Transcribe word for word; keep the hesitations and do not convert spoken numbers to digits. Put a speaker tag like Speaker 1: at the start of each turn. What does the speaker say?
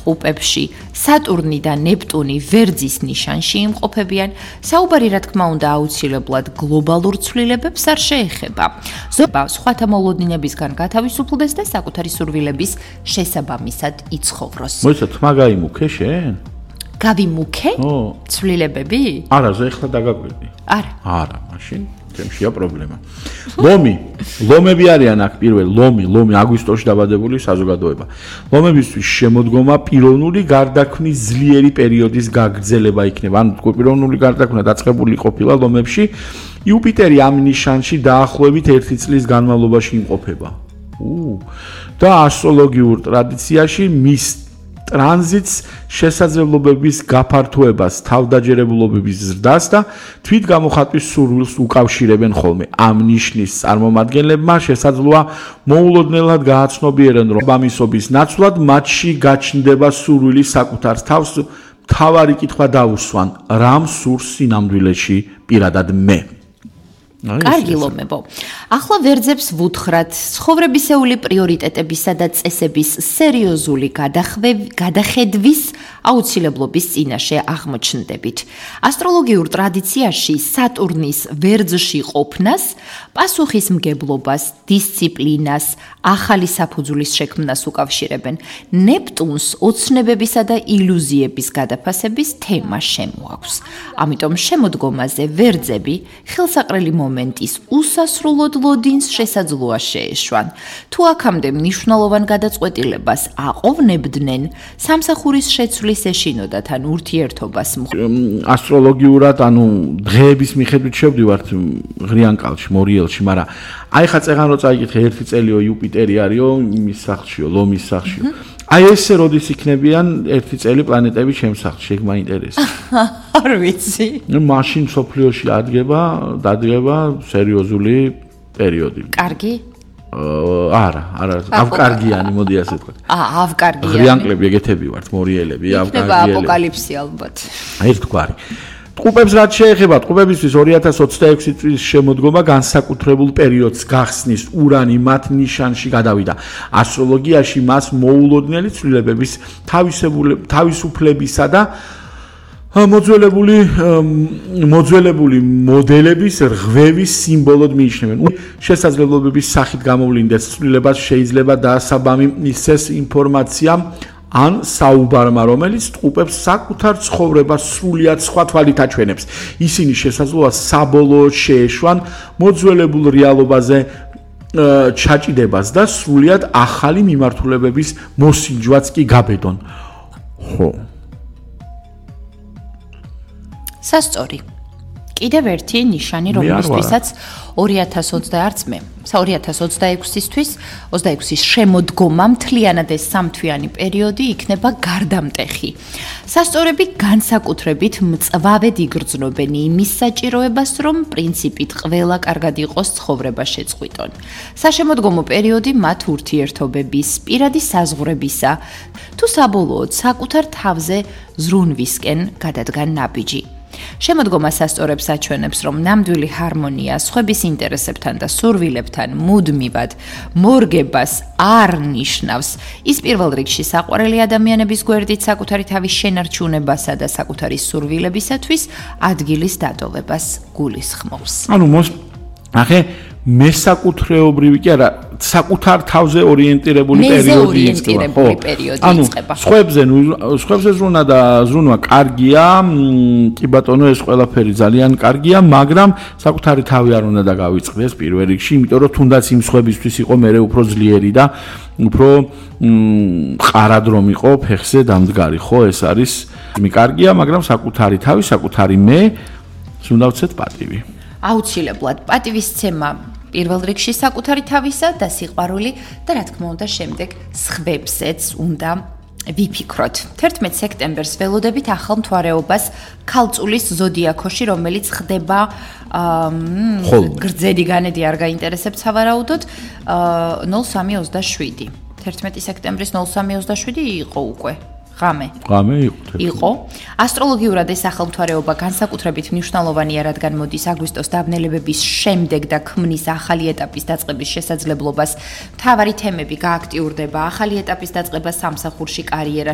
Speaker 1: ტყუპებში სატურნი და ნეპტუნი ვერძის ნიშანში იმყოფებიან, საუბარი რა თქმა უნდა აუცილებლად გლობალურ ცვლილებებს არ შეეხება. ზოგადად სხვათა მოლოდინებისგან გათავისუფლდეს და საკუთარი სურვილების შესაბამისად იცხოვროს.
Speaker 2: მოიცა თმა გაიმუქე შენ?
Speaker 1: გავიმუქე? ცვლილებები?
Speaker 2: არა, ზე ახლა დაგაკვირდი.
Speaker 1: არა.
Speaker 2: არა, მაშინ თემშია პრობლემა. ლომი, ლომები არიან აქ პირველ ლომი, ლომი აგვისტოში დაბადებული საზოგადოება. ლომებისთვის შემოდგომა პიროვნული გარდაქმნის ძლიერი პერიოდის გაგრძელება იქნება. ანუ პიროვნული გარდაქმნა დაწყებული ყოფილა ლომებში, იუპიტერი ამ ნიშანში დაახლოებით ერთი წლის განმავლობაში იმყოფება. უ და ასტროლოგიურ ტრადიციაში მის ტრანზიტს შესაძლებლობების გაფართოებას, თავდაჯერებულობების ზრდას და თვით გამოხატვის სურვილს უკავშირებენ ხოლმე. ამ ნიშნის წარმომადგენლებმა შესაძლოა მოულოდნელად გააცნობიერონ, რომ ამისობის ნაცვლად მათში გაჩნდება სურვილი საკუთარ თავს მთავარი კითხვა დაუსვან, რამ სურს სინამდვილეში პირადად მე.
Speaker 1: კარგი ლომებო. ახლა ვერძებს ვუთხრათ ცხოვრებისეული პრიორიტეტებისა და წესების სერიოზული გადახედვის აუცილებლობის წინაშე აღმოჩნდებით. ასტროლოგიურ ტრადიციაში სატურნის ვერძში ყოფნას, პასუხისმგებლობას, დისციპლინას, ახალი საფუძვლის შექმნას უკავშირებენ. ნეპტუნს ოცნებებისა და ილუზიების გადაფასების თემა შემოაქვს. ამიტომ შემოდგომაზე ვერძები ხელსაყრელი მომენტის უსასრულოდ ლოდინს შესაძლოა შეეშვან. თუ აქამდე მნიშვნელოვან გადაწყვეტილებას აყოვნებდნენ, სამსახურის შეცვლის ეშინოდათ ან ურთიერთობას
Speaker 2: ასტროლოგიურად, ანუ დღეების მიხედვით შევდივართ ღრიანკალში, მორიელში, მაგრამ აი ხა წეღან რო წაიკითხე ერთი წელიო იუპიტერი არისო, იმის სახლშიო, ლომის სახლშიო. აი ესე როდის იქნებიან ერთი წელი პლანეტები ჩემს სახლში, ეგ მაინტერესებს.
Speaker 1: არ ვიცი.
Speaker 2: ნუ მაშინ სოფლიოში ადგება, დადგება სერიოზული პერიოდი.
Speaker 1: კარგი?
Speaker 2: არა, არა, ავკარგიანი, მოდი ასე ვთქვა.
Speaker 1: აა, ავკარგიანი.
Speaker 2: ღრიანკლები ეგეთები ვართ, მორიელები,
Speaker 1: იქნება
Speaker 2: ავკარგიელები.
Speaker 1: აპოკალიფსი ალბათ.
Speaker 2: ერთგვარი. ტყუპებს რაც შეეხება, ტყუპებისთვის ორი ათას ოცდაექვსი წლის შემოდგომა განსაკუთრებულ პერიოდს გახსნის. ურანი მათ ნიშანში გადავიდა. ასტროლოგიაში მას მოულოდნელი ცვლილებების თავისუფლებისა და მოძველებული მოძველებული მოდელების რღვევის სიმბოლოდ მიიჩნევენ. შესაძლებლობების სახით გამოვლინდეს ცვლილებას შეიძლება დაასაბამი ისეს ინფორმაცია ან საუბარმა, რომელიც ტყუპებს საკუთარ ცხოვრებას სრულიად სხვა თვალით აჩვენებს. ისინი შესაძლოა საბოლოოდ შეეშვან მოძველებულ რეალობაზე ჩაჭიდებას და სრულიად ახალი მიმართულებების მოსინჯვაც კი გაბედონ. ხო.
Speaker 1: სასწორი. კიდევ ერთი ნიშანი, რომელისთვისაც ორი ათას ოცდაათი არც მე, ორი ათას ოცდაექვსისთვის, ოცდაექვსის შემოდგომა მთლიანად ეს სამთვიანი პერიოდი იქნება გარდამტეხი. სასწორები განსაკუთრებით მწვავედ იგრძნობენ იმის საჭიროებას, რომ პრინციპით ყველა კარგად იყოს ცხოვრება შეწყვიტონ. საშემოდგომო პერიოდი მათ ურთიერთობების, პირადი საზღვრებისა თუ საბოლოოდ საკუთარ თავზე ზრუნვისკენ გადადგან ნაბიჯი. შემოდგომა სასწორებს აჩვენებს, რომ ნამდვილი ჰარმონია სხვების ინტერესებთან და სურვილებთან მუდმივად მორგებას არ ნიშნავს. ის პირველ რიგში საყვარელი ადამიანების გვერდით საკუთარი თავის შენარჩუნებასა და საკუთარი სურვილებისათვის ადგილის დატოვებას გულისხმობს.
Speaker 2: ანუ მოს ახე მესაკუთრეობრივი კი არა, საკუთარ თავზე ორიენტირებული პერიოდი იწყება. ხო, ანუ სხვებზე, სხვებზე ზრუნა და ზრუნვა კარგია, კი ბატონო, ეს ყველაფერი ძალიან კარგია, მაგრამ საკუთარი თავი არ უნდა დაგავიწყდეს პირველ რიგში, იმიტომ რომ თუნდაც იმ სხვებისთვის იყო მერე უფრო ძლიერი და უფრო ყარად რომ იყო ფეხზე დამდგარი, ხო, ეს არის კარგია, მაგრამ საკუთარი თავი, საკუთარი მე უნდა ვცეთ პატივი.
Speaker 1: აუცილებლად პატივისცემა პირველ რიგში საკუთარი თავისა და სიყვარული და რა თქმა უნდა შემდეგ სხვებზეც უნდა ვიფიქროთ. თერთმეტ სექტემბერს ველოდებით ახალ მთვარეობას ქალწულის ზოდიაქოში, რომელიც ხდება გრძელი განედი არ გაინტერესებს სავარაუდოდ ნულ სამი ოცდაშვიდი. თერთმეტი სექტემბრის ნულ სამი ოცდაშვიდი იყო უკვე. ღამე.
Speaker 2: ღამე იყო.
Speaker 1: იყო. ასტროლოგიურად ეს ახალმთვარეობა განსაკუთრებით მნიშვნელოვანია, რადგან მოდის აგვისტოს დაბნელებების შემდეგ და ქმნის ახალი ეტაპის დაწყების შესაძლებლობას. მთავარი თემები გააქტიურდება, ახალი ეტაპის დაწყება სამსახურში, კარიერაში.